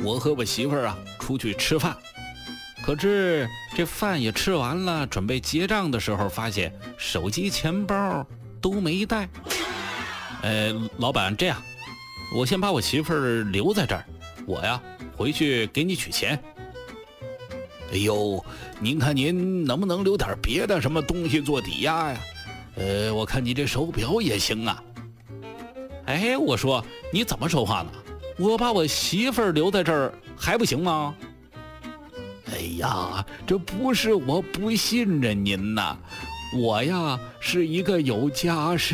我和我媳妇儿啊出去吃饭，可是这饭也吃完了，准备结账的时候，发现手机、钱包都没带。老板，这样，我先把我媳妇儿留在这儿，我呀回去给你取钱。哎呦，您看您能不能留点别的什么东西做抵押呀？我看你这手表也行啊。哎，我说你怎么说话呢？我把我媳妇儿留在这儿还不行吗？哎呀，这不是我不信任您呐，我呀是一个有家室